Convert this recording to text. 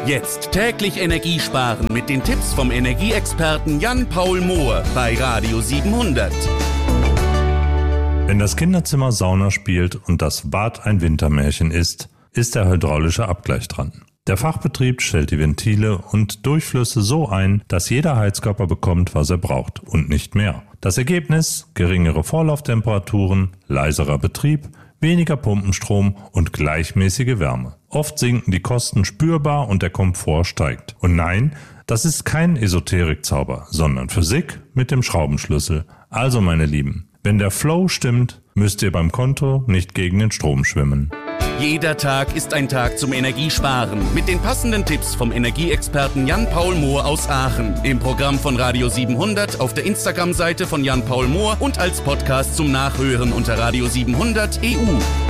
Jetzt täglich Energie sparen mit den Tipps vom Energieexperten Jan-Paul Mohr bei Radio 700. Wenn das Kinderzimmer Sauna spielt und das Bad ein Wintermärchen ist der hydraulische Abgleich dran. Der Fachbetrieb stellt die Ventile und Durchflüsse so ein, dass jeder Heizkörper bekommt, was er braucht und nicht mehr. Das Ergebnis: geringere Vorlauftemperaturen, leiserer Betrieb, weniger Pumpenstrom und gleichmäßige Wärme. Oft sinken die Kosten spürbar und der Komfort steigt. Und nein, das ist kein Esoterikzauber, sondern Physik mit dem Schraubenschlüssel. Also meine Lieben, wenn der Flow stimmt, müsst ihr beim Konto nicht gegen den Strom schwimmen. Jeder Tag ist ein Tag zum Energiesparen mit den passenden Tipps vom Energieexperten Jan-Paul Mohr aus Aachen. Im Programm von Radio 700, auf der Instagram-Seite von Jan-Paul Mohr und als Podcast zum Nachhören unter Radio 700 EU.